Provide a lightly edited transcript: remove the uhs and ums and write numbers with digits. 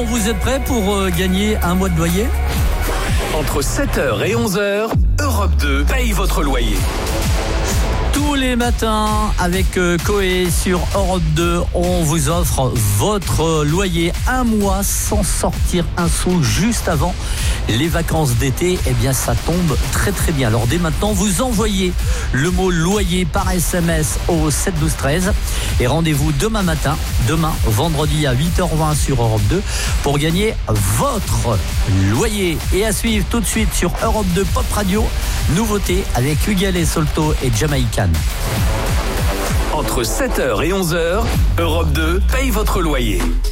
Bon, vous êtes prêts pour gagner un mois de loyer ? Entre 7h et 11h, Europe 2 paye votre loyer. Tous les matins, avec Coé sur Europe 2, on vous offre votre loyer un mois sans sortir un sou juste avant les vacances d'été. Eh bien, ça tombe très très bien. Alors, dès maintenant, vous envoyez le mot loyer par SMS au 7 12 13 et rendez-vous demain matin, vendredi à 8h20 sur Europe 2 pour gagner votre loyer. Et à suivre tout de suite sur Europe 2 Pop Radio, nouveauté avec Huguel Solto et Jamaïcan. Entre 7h et 11h, Europe 2 paye votre loyer.